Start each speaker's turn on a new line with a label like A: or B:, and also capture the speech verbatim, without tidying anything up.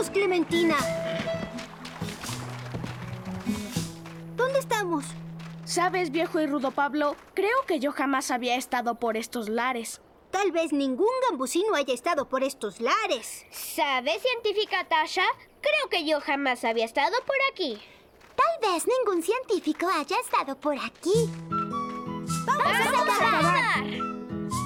A: Vamos, Clementina. ¿Dónde estamos?
B: ¿Sabes, viejo y rudo Pablo? Creo que yo jamás había estado por estos lares.
A: Tal vez ningún gambusino haya estado por estos lares.
C: ¿Sabes, científica Tasha? Creo que yo jamás había estado por aquí.
D: Tal vez ningún científico haya estado por aquí. ¡Vamos,
C: ¡Vamos
D: a acabar!
C: a acabar!